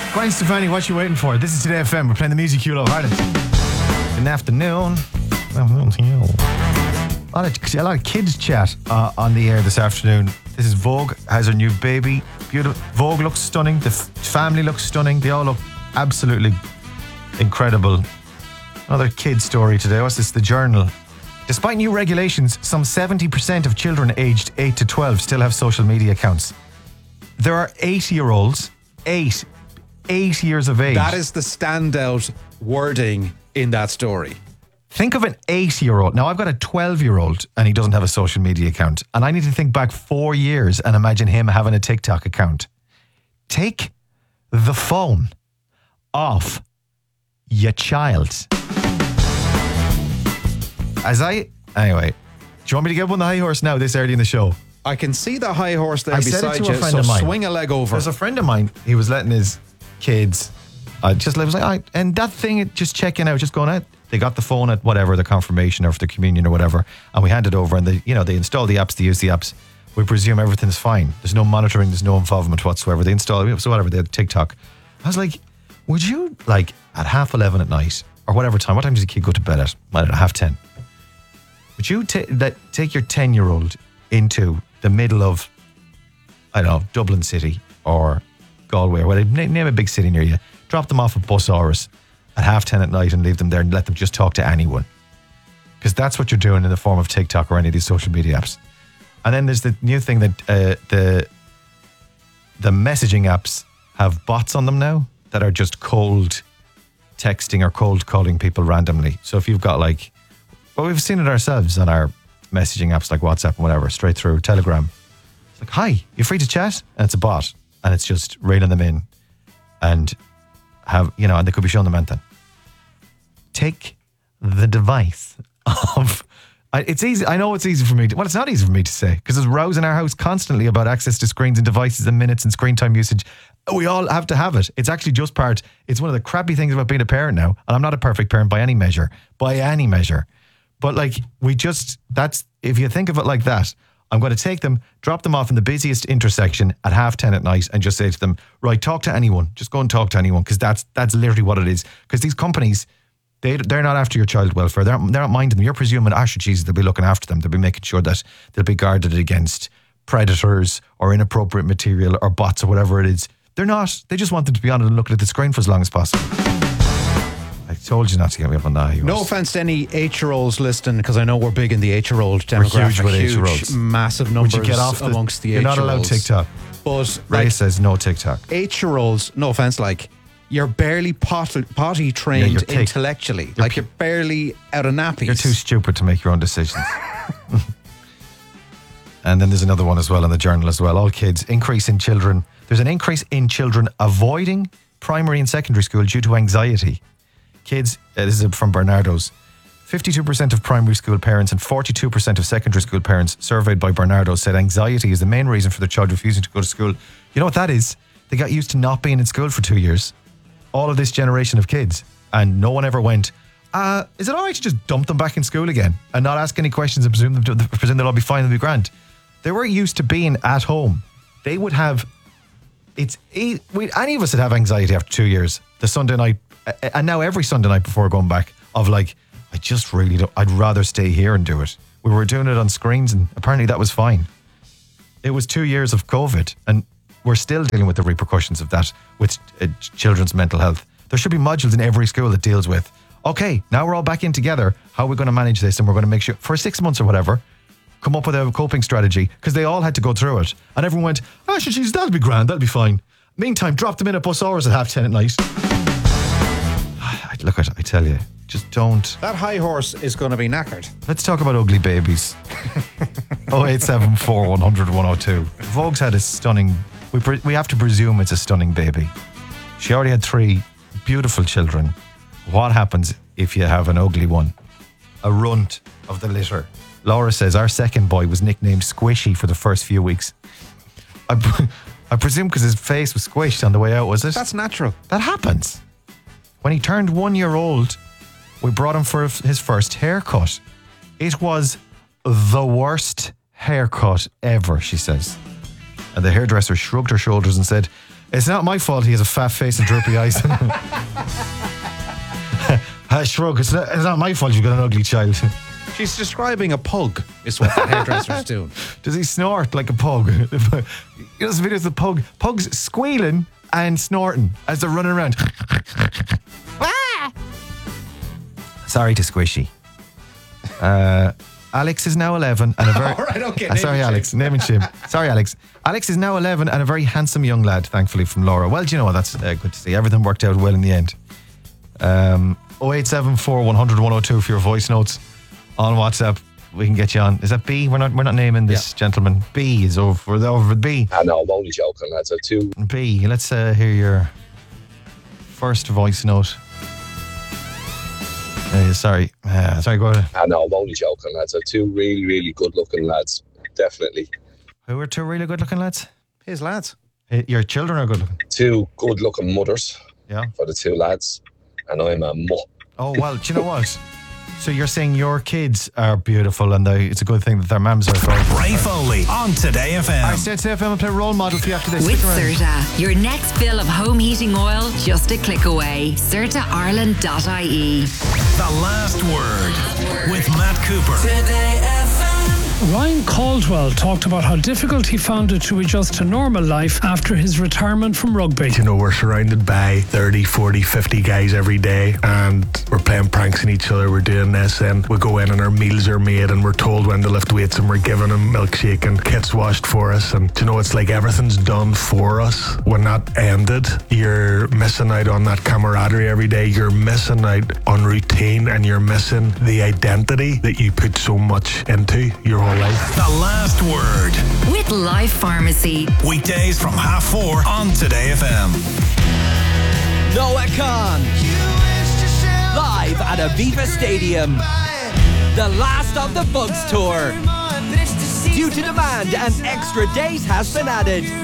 Gwen Stefani, what you waiting for? This is Today FM. We're playing the music you love, Ireland. Good afternoon. A lot of kids chat on the air this afternoon. This is Vogue, has her new baby. Beautiful. Vogue looks stunning. The family looks stunning. They all look absolutely incredible. Another kid story today. What's this? The Journal. Despite new regulations, some 70% of children aged 8 to 12 still have social media accounts. There are 8-year-olds, 8 years of age. That is the standout wording in that story. Think of an 8-year-old. Now, I've got a 12-year-old and he doesn't have a social media account. And I need to think back 4 years and imagine him having a TikTok account. Take the phone off your child. Anyway, do you want me to get on the high horse now this early in the show? I can see the high horse there beside you, so swing a leg over. There's a friend of mine, he was letting his kids, and that thing, just checking out, just going out. They got the phone at whatever, the confirmation or for the communion or whatever, and we handed over and they install the apps, they use the apps. We presume everything's fine. There's no monitoring, there's no involvement whatsoever. They install it, so whatever, they had TikTok. I was like, would you, at 11:30 at night, or whatever time, what time does a kid go to bed at? I don't know, 10:30. Would you take your 10-year-old into the middle of, I don't know, Dublin City or Galway or whatever, name a big city near you, drop them off at Bus Áras at 10:30 at night and leave them there and let them just talk to anyone? Because that's what you're doing in the form of TikTok or any of these social media apps. And then there's the new thing that the messaging apps have bots on them now that are just cold texting or cold calling people randomly. So if you've got we've seen it ourselves on our messaging apps like WhatsApp and whatever, straight through Telegram. It's like, hi, you free to chat? And it's a bot. And it's just railing them in and and they could be showing them anything. Take the device of... It's easy. I know it's easy for me to... Well, it's not easy for me to say because there's rows in our house constantly about access to screens and devices and minutes and screen time usage. We all have to have it. It's actually just part... It's one of the crappy things about being a parent now. And I'm not a perfect parent by any measure. But if you think of it like that, I'm going to take them, drop them off in the busiest intersection at 10:30 at night and just say to them, right, talk to anyone. Just go and talk to anyone because that's literally what it is. Because these companies, they're not after your child welfare. They're not minding them. You're presuming, Jesus, they'll be looking after them. They'll be making sure that they'll be guarded against predators or inappropriate material or bots or whatever it is. They're not. They just want them to be on it and looking at the screen for as long as possible. I told you not to get me up on that. No offense to any 8-year-olds listening, because I know we're big in the 8-year-old demographic. We're huge with 8-year-olds. Massive numbers amongst the 8-year-olds. You're not allowed TikTok. But Ray says no TikTok. 8-year-olds, no offense, you're barely potty trained intellectually. You're barely out of nappies. You're too stupid to make your own decisions. And then there's another one as well in the Journal as well. All kids, there's an increase in children avoiding primary and secondary school due to anxiety. Kids, this is from Bernardo's, 52% of primary school parents and 42% of secondary school parents surveyed by Bernardo said anxiety is the main reason for their child refusing to go to school. You know what that is? They got used to not being in school for 2 years. All of this generation of kids. And no one ever went, is it all right to just dump them back in school again and not ask any questions and presume they'll all be fine and be grand? They were used to being at home. They would have... any of us would have anxiety after 2 years. The Sunday night... And now every Sunday night before going back of I'd rather stay here and do it. We were doing it on screens and apparently that was fine. It was 2 years of COVID and we're still dealing with the repercussions of that with children's mental health. There should be modules in every school that deals with, okay, now we're all back in together. How are we going to manage this? And we're going to make sure for 6 months or whatever, come up with a coping strategy because they all had to go through it. And everyone went, geez, that'll be grand. That'll be fine. Meantime, drop them in at Bus Áras at 10:30 at night. Look at it, I tell you, just don't. That high horse is going to be knackered. Let's talk about ugly babies. 0874 100 102. Vogue's had a stunning, we have to presume it's a stunning baby. She already had 3 beautiful children. What happens if you have an ugly one? A runt of the litter. Laura says our second boy was nicknamed Squishy for the first few weeks. I presume because his face was squished on the way out, was it? That's natural. That happens. When he turned 1 year old, we brought him for his first haircut. It was the worst haircut ever, she says. And the hairdresser shrugged her shoulders and said, It's not my fault he has a fat face and droopy eyes. Shrug. It's not my fault you've got an ugly child. She's describing a pug, is what the hairdresser's doing. Does he snort like a pug? You know those videos of pugs squealing and snorting as they're running around. Sorry to Squishy. Alex is now 11 and a very... All right, okay. Sorry, Alex. Name and shame. Sorry, Alex. Alex is now 11 and a very handsome young lad, thankfully, from Laura. Well, do you know what? That's good to see. Everything worked out well in the end. 0874 100 102 for your voice notes on WhatsApp. We can get you on. Is that B? We're not naming this gentleman. B is over with B. I know, I'm only joking, lads. B. Let's hear your first voice note. Sorry, go ahead. I know, I'm only joking, lads. They're two really, really good-looking lads. Definitely. Who are two really good-looking lads? His lads. Your children are good-looking? Two good-looking mothers. Yeah. For the two lads. And I'm a mutt. Oh, well, do you know what? So you're saying your kids are beautiful and it's a good thing that their mums are great. Ray Foley on Today FM. I said Today FM will play role model for you after this. With CERTA, your next bill of home heating oil just a click away. CERTAIreland.ie. The Last Word with Matt Cooper. Today FM. Ryan Caldwell talked about how difficult he found it to adjust to normal life after his retirement from rugby. You know, we're surrounded by 30, 40, 50 guys every day and we're playing pranks on each other. We're doing this and we go in and our meals are made and we're told when to lift weights and we're giving them milkshake and kits washed for us. And you know, it's like everything's done for us. When that ended, you're missing out on that camaraderie every day. You're missing out on routine and you're missing the identity that you put so much into your whole life. The Last Word with Life Pharmacy. Weekdays from 4:30 on Today FM. Noah Khan live at Aviva Stadium. The last of the Bugs tour. Due to demand, an extra date has been added.